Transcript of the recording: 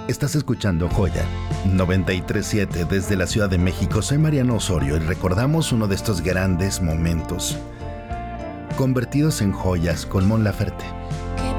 Estás escuchando Joya 93.7 desde la Ciudad de México. Soy Mariano Osorio y recordamos uno de estos grandes momentos convertidos en joyas con Mon Laferte.